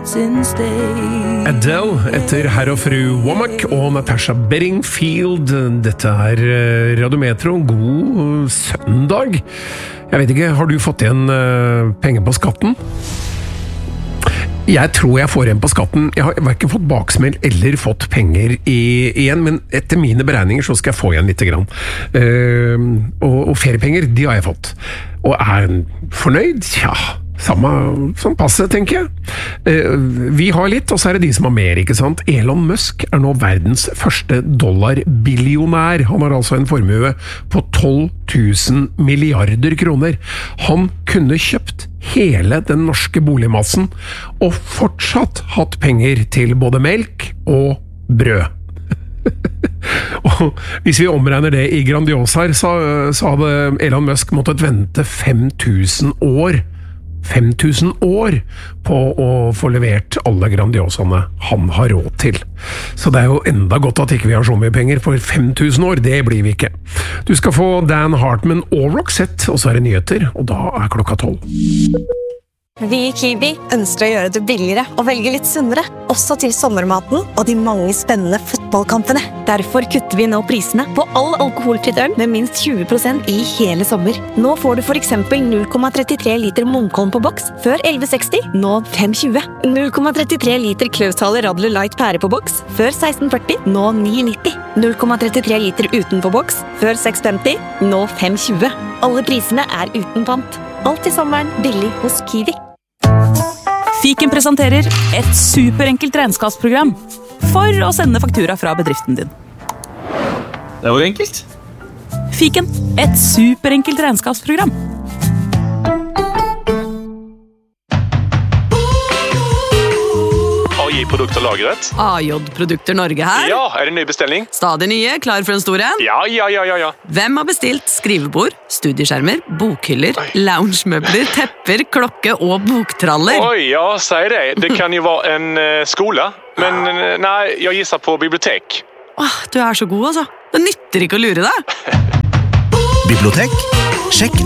Adele etter herr og fru Womack og Natasha Bedingfield. Dette Radiometro. God søndag. Jeg vet ikke, har du fått igjen penger på skatten? Jeg tror jeg får igjen på skatten. Jeg har hverken fått baksmell eller fått penger igjen, men etter mine beregninger så skal jeg få igjen litt grann. Og feriepenger, de har jeg fått. Og fornøyd? Ja, samme som passet, tenker jeg. Vi har litt, og så det de som har mer, ikke sant? Elon Musk nå verdens første dollarbillionær. Han har altså en formue på 12 000 milliarder kroner. Han kunne kjøpt hele den norske boligmassen, og fortsatt hatt penger til både melk og brød. Og hvis vi omregner det i Grandiosaer, så hadde Elon Musk måttet vente 5000 år på å få levert alle Grandiosaene han har råd til. Så det jo enda godt at ikke vi har så mye penger, for 5000 år, det blir vi ikke. Du skal få Dan Hartman og Roxette, og så det nyheter, og da klokka 12. Vi i Kiwi ønsker å gjøre det billigere og velge litt sunnere, også til sommermaten og de mange spennende fotballkampene. Derfor kutter vi nå prisene på all alkoholfritt øl med minst 20% i hele sommer. Nå får du for eksempel 0,33 liter Munkholm på boks før 11,60, nå 5,20. 0,33 liter Klausthaler Radler Light pære på boks før 16,40, nå 9,90. 0,33 liter uten på boks før 6,50, nå 5,20. Alle prisene uten pant. Alt i sommeren billig hos Kiwi. Fiken presenterer et superenkelt regnskapsprogram for å sende faktura fra bedriften din. Det var enkelt. Fiken, et superenkelt regnskapsprogram. AJ-produkter lagret. AJ-produkter Norge her. Ja, det ny bestelling? Stadig nye, klar for en stor en? Ja. Hvem har bestilt skrivebord, studieskjermer, bokhyller, loungemøbler, tepper, klokke og boktraller? Oi, ja, sier det. Det kan jo være en skole, men nei, jeg gisser på bibliotek. Åh, du så god, altså. Det nytter ikke å lure deg. Bibliotek? Sjekk